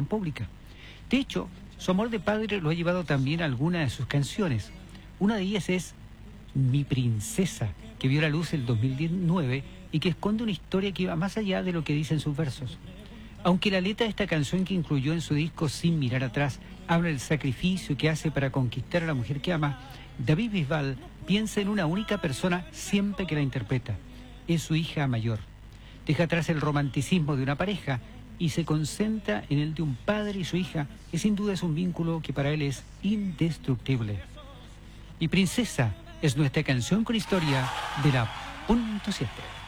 razón pública. De hecho, su amor de padre lo ha llevado también a algunas de sus canciones. Una de ellas es Mi Princesa, que vio la luz el 2019 y que esconde una historia que va más allá de lo que dicen sus versos. Aunque la letra de esta canción, que incluyó en su disco Sin Mirar Atrás, habla del sacrificio que hace para conquistar a la mujer que ama, David Bisbal piensa en una única persona siempre que la interpreta. Es su hija mayor. Deja atrás el romanticismo de una pareja y se concentra en el de un padre y su hija, que sin duda es un vínculo que para él es indestructible. Y Princesa es nuestra canción con historia de la .7.